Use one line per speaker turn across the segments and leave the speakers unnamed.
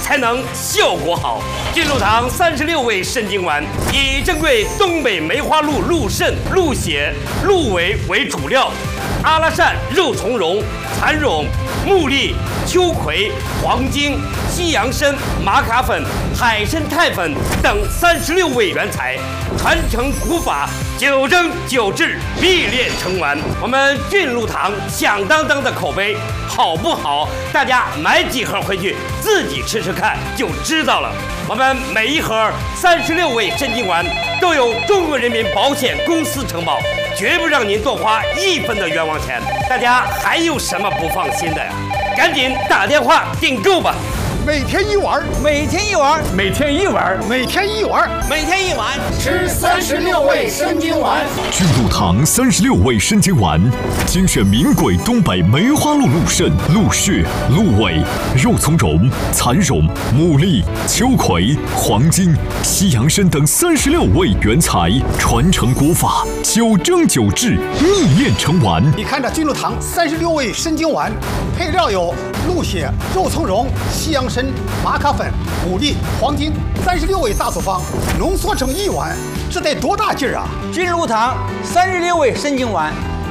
才能效果好。菌露堂36味肾精丸以珍贵东北梅花鹿鹿肾、鹿血、鹿尾为主料，阿拉善、肉苁蓉、蚕苇、木栗、秋葵、黄精、西洋参、玛卡粉、海参肽粉等36味原材，传承古法，9蒸9制，秘炼成丸。我们菌露堂响当当的口碑，好不好？大家买几盒回去自己吃吃看就知道了。我们每一盒36味肾精丸都有中国人民保险公司承保，绝不让您多花1分的冤枉钱。大家还有什么不放心的呀？赶紧打电话订购吧！
每天一碗，
每天一碗，
每天一碗，
每天一碗，
每天一碗，
吃36味肾精丸。
菌露堂36味肾精丸，精选名贵东北梅花鹿鹿肾、鹿血、鹿尾、肉苁蓉、蚕苇、木栗、秋葵、黄精、西洋参等36味原材，传承古法，9蒸9制，秘炼成丸。
你看这菌露堂36味肾精丸，配料有鹿血、肉苁蓉、西洋参、玛卡粉、牡蛎、黄精，36味大组方，浓缩成1碗，这得多大劲儿啊！
菌露堂36味肾精丸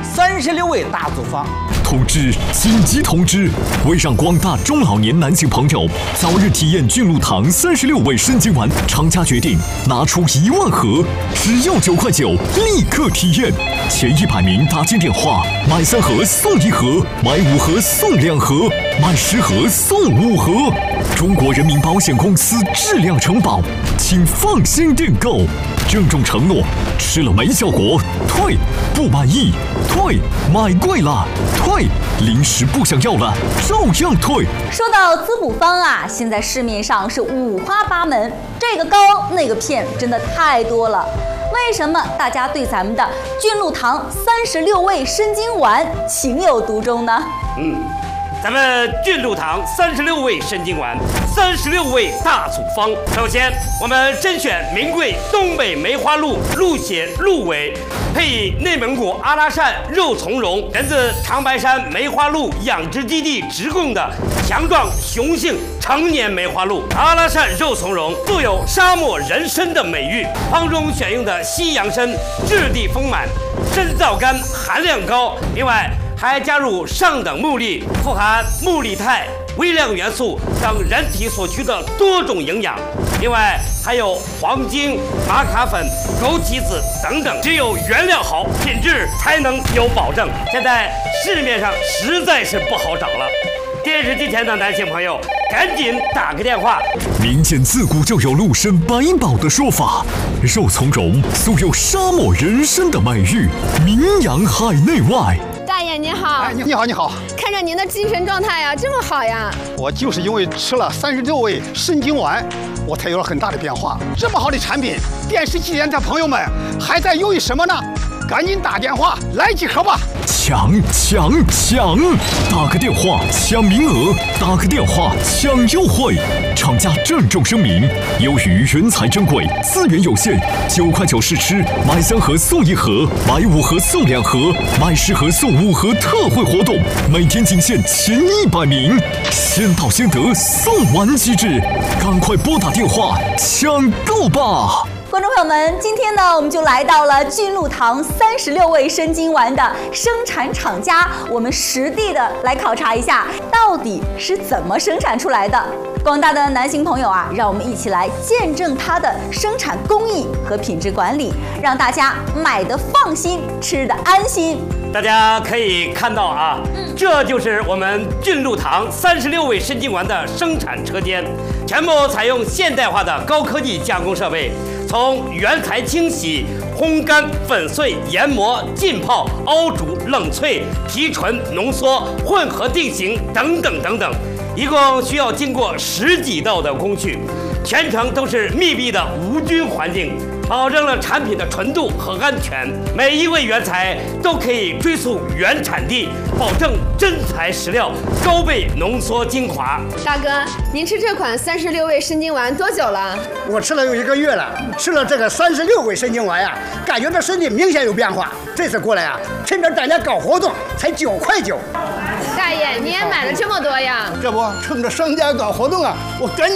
，36味大组方。
通知！紧急通知！为让广大中老年男性朋友早日体验菌露堂36味肾精丸，厂家决定拿出1万盒，只要9块9，立刻体验。前100名打进电话，买3盒送1盒，买5盒送2盒，买10盒送5盒。中国人民保险公司质量承保，请放心订购。郑重承诺，吃了没效果退，不满意退，买贵了退，零食不想要了照样退。
说到滋补方啊，现在市面上是五花八门，这个膏那个片真的太多了。为什么大家对咱们的菌露堂36味肾精丸情有独钟呢？
咱们菌露堂36味肾精丸，36味大组方。首先，我们甄选名贵东北梅花鹿鹿血、鹿尾，配以内蒙古阿拉善肉苁蓉，源自长白山梅花鹿养殖基地直供的强壮雄性成年梅花鹿。阿拉善肉苁蓉素有沙漠人参的美誉，方中选用的西洋参质地丰满，参皂苷含量高，另外还加入上等木栗，富含木栗肽、微量元素等人体所需的多种营养。另外还有黄精、玛卡粉、枸杞子等等。只有原料好，品质才能有保证。现在市面上实在是不好找了。电视机前的男性朋友，赶紧打个电话。
民间自古就有鹿参百宝的说法，肉苁蓉素有沙漠人参的美誉，名扬海内外。
大爷您好，
你好，你好。
看着您的精神状态呀，这么好呀。
我就是因为吃了36味肾精丸，我才有了很大的变化。这么好的产品，电视机前的朋友们还在犹豫什么呢？赶紧打电话来几盒吧！
抢！打个电话抢名额，打个电话抢优惠。厂家郑重声明：由于原材珍贵，资源有限，9块9试吃，买3盒送1盒，买5盒送2盒，买10盒送5盒特惠活动，每天仅限前100名，先到先得，送完即止，赶快拨打电话抢购吧！
观众朋友们，今天呢，我们就来到了菌露堂36味肾精丸的生产厂家，我们实地的来考察一下，到底是怎么生产出来的。广大的男性朋友啊，让我们一起来见证它的生产工艺和品质管理，让大家买得放心，吃得安心。
大家可以看到啊，这就是我们菌露堂36味肾精丸的生产车间，全部采用现代化的高科技加工设备，从原材清洗、烘干、粉碎、研磨、浸泡、熬煮、冷萃、提纯、浓缩、混合定型等等等等，一共需要经过10几道的工序，全程都是密闭的无菌环境，保证了产品的纯度和安全。每一味原材都可以追溯原产地，保证真材实料，高倍浓缩精华。
大哥，您吃这款36味肾精丸多久了？
我吃了有1个月了，吃了这个36味肾精丸呀，感觉这身体明显有变化。这次过来啊，趁着大家搞活动，才9块9。
大爷，你也买了这么多呀？
这不趁着商家搞活动啊，我赶紧